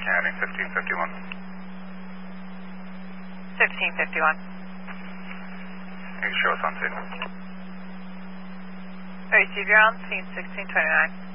County 1551. 1551. You can show us on scene. Alright, Steve, you're on scene 1629.